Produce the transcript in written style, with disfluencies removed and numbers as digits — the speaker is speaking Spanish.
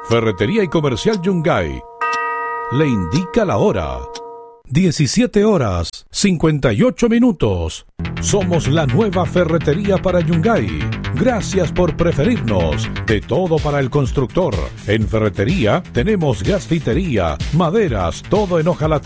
Ferretería y Comercial Yungay le indica la hora. 17 horas 58 minutos. Somos la nueva ferretería para Yungay. Gracias por preferirnos. De todo para el constructor. En ferretería tenemos gasfitería, maderas, todo en hojalata.